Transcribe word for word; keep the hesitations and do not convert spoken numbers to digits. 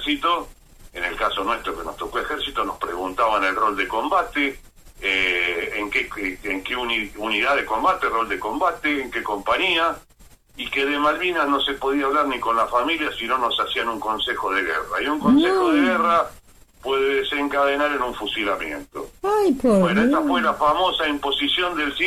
ejército, en el caso nuestro que nos tocó ejército, nos preguntaban el rol de combate, eh, en qué, en qué uni, unidad de combate, rol de combate, en qué compañía, y que de Malvinas no se podía hablar ni con la familia si no nos hacían un consejo de guerra. Y un consejo No. de guerra puede desencadenar en un fusilamiento. Ay, por Bueno, esta Dios. fue la famosa imposición del